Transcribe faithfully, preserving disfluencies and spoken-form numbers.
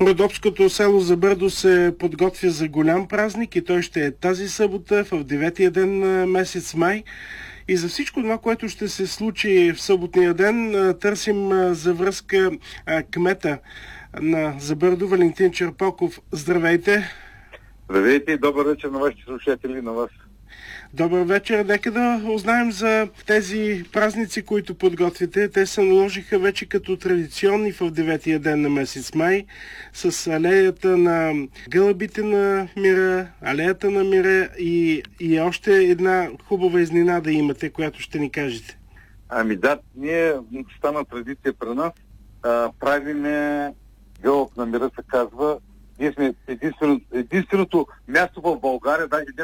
Родопското село Забърдо се подготвя за голям празник и той ще е тази събота в деветия ден на месец май. И за всичко това, което ще се случи в съботния ден, търсим за връзка кмета на Забърдо Валентин Черпоков. Здравейте! Здравейте и добър вечер на вашите слушатели и на вас. Добър вечер. Нека да узнаем за тези празници, които подготвите. Те се наложиха вече като традиционни в деветия ден на месец май с алеята на гълъбите на мира, алеята на мира и, и още една хубава изненада имате, която ще ни кажете. Ами да, ние стана традиция при нас. А, правиме гълъб на мира, се казва. Ние сме единствено, единственото място в България, даже